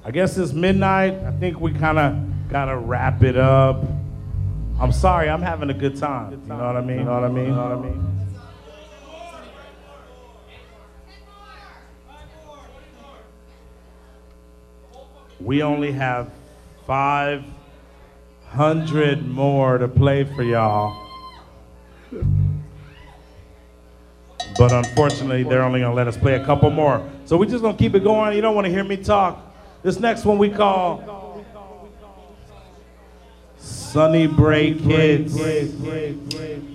I guess it's midnight. I think we kind of got to wrap it up. I'm sorry, I'm having a good time. You know what I mean? You know what I mean? You know what I mean? We only have 500 more to play for y'all. But unfortunately, they're only gonna let us play a couple more. So we're just gonna keep it going. You don't wanna hear me talk. This next one we call Sunny Break Kids.